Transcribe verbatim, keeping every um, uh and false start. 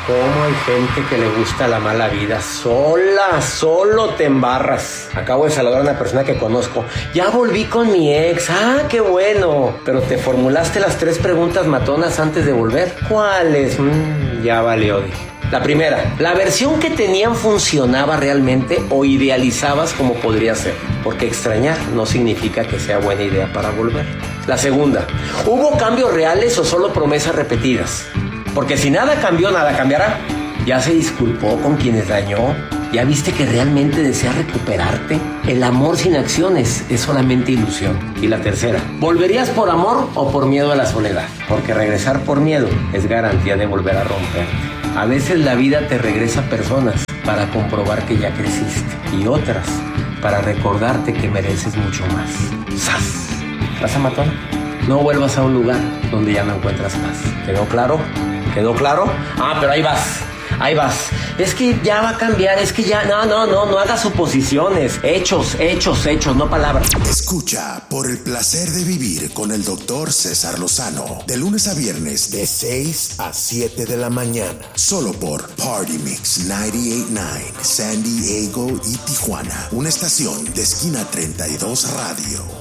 cómo hay gente que le gusta la mala vida. Sola, solo te embarras. Acabo de saludar a una persona que conozco. Ya volví con mi ex. Ah, qué bueno. Pero te formulaste las tres preguntas matonas antes de volver. ¿Cuáles? Mm, ya valió, dije. La primera, ¿la versión que tenían funcionaba realmente o idealizabas como podría ser? Porque extrañar no significa que sea buena idea para volver. La segunda, ¿hubo cambios reales o solo promesas repetidas? Porque si nada cambió, nada cambiará. ¿Ya se disculpó con quienes dañó? ¿Ya viste que realmente desea recuperarte? El amor sin acciones es solamente ilusión. Y la tercera, ¿volverías por amor o por miedo a la soledad? Porque regresar por miedo es garantía de volver a romperte. A veces la vida te regresa personas para comprobar que ya creciste y otras para recordarte que mereces mucho más. ¡Sas! ¿Vas a matar? No vuelvas a un lugar donde ya no encuentras paz. ¿Quedó claro? ¿Quedó claro? Ah, pero ahí vas. Ahí vas. Es que ya va a cambiar, es que ya... No, no, no, no hagas suposiciones. Hechos, hechos, hechos, no palabras. Escucha Por el Placer de Vivir con el doctor César Lozano. De lunes a viernes, de seis a siete de la mañana. Solo por Party Mix noventa y ocho punto nueve, San Diego y Tijuana. Una estación de Esquina treinta y dos Radio.